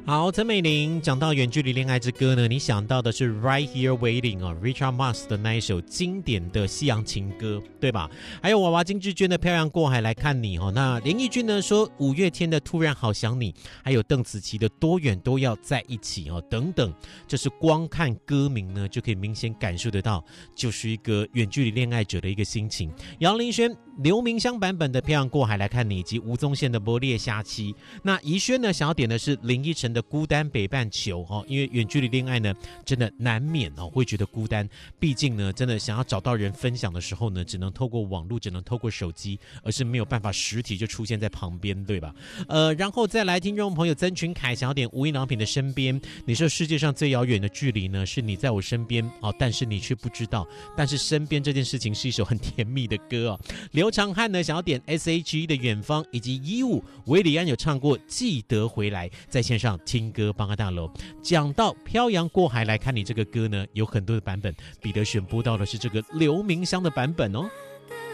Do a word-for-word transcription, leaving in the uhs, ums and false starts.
好，陈美玲讲到远距离恋爱之歌呢，你想到的是 Right Here Waiting 哦 ，Richard Marx 的那一首经典的西洋情歌，对吧？还有娃娃金志娟的漂洋过海来看你哦，那连奕君呢说五月天的突然好想你，还有邓紫棋的多远都要在一起哦，等等，这是光看歌名呢就可以明显感受得到，就是一个远距离恋爱者的一个心情。杨林轩、刘明湘版本的漂洋过海来看你，以及吴宗宪的波列虾妻。那怡轩呢想要点的是林依晨的孤单北半球哦，因为远距离恋爱呢，真的难免哦会觉得孤单。毕竟呢，真的想要找到人分享的时候呢，只能透过网络，只能透过手机，而是没有办法实体就出现在旁边，对吧？呃，然后再来，听众朋友曾群凯想要点无印良品的身边。你说世界上最遥远的距离呢，是你在我身边哦，但是你却不知道。但是身边这件事情是一首很甜蜜的歌哦。刘长汉呢想要点 S H E 的远方，以及一五韦礼安有唱过记得回来，在线上听歌帮个大楼。讲到漂洋过海来看你这个歌呢，有很多的版本，彼得选播到的是这个刘明湘的版本哦。